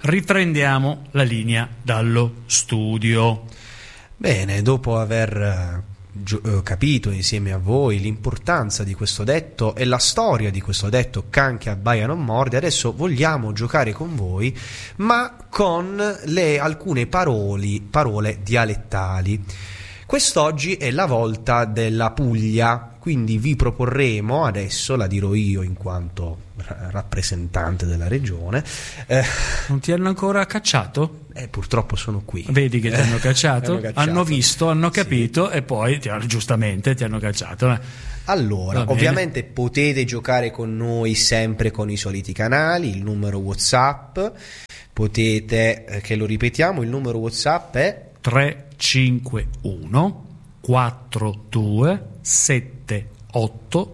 riprendiamo la linea dallo studio. Bene, dopo aver capito insieme a voi l'importanza di questo detto e la storia di questo detto "can che abbaia non morde", adesso vogliamo giocare con voi, ma con alcune parole dialettali. Quest'oggi è la volta della Puglia, quindi vi proporremo, adesso la dirò io in quanto rappresentante della regione. Non ti hanno ancora cacciato? Purtroppo sono qui. Vedi che ti hanno cacciato? Cacciato. Hanno visto, hanno capito, sì. E poi giustamente ti hanno cacciato. Allora, ovviamente potete giocare con noi sempre con i soliti canali, il numero WhatsApp, potete, che lo ripetiamo, il numero WhatsApp è 351 42 78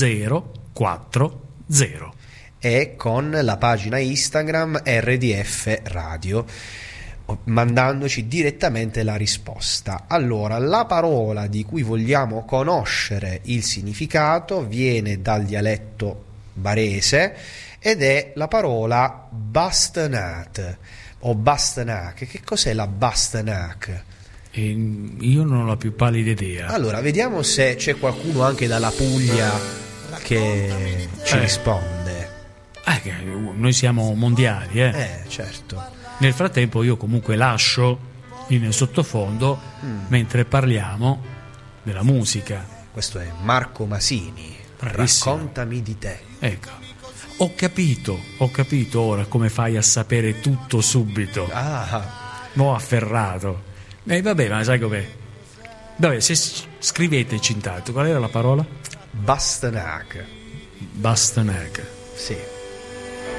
040 e con la pagina Instagram RDF Radio, mandandoci direttamente la risposta. Allora, la parola di cui vogliamo conoscere il significato viene dal dialetto barese ed è la parola bastenat o bastenac. Che cos'è la bastenac? Io non ho la più pallida idea. Allora, vediamo se c'è qualcuno anche dalla Puglia che ci risponde. Noi siamo mondiali, certo. Nel frattempo io comunque lascio in sottofondo mentre parliamo della musica. Questo è Marco Masini. Bravissimo. Raccontami di te. Ecco. Ho capito ora come fai a sapere tutto subito. M'ho afferrato. Vabbè, ma sai com'è? Vabbè, se scriveteci intanto, qual era la parola? Bastenac. Bastenac. Sì.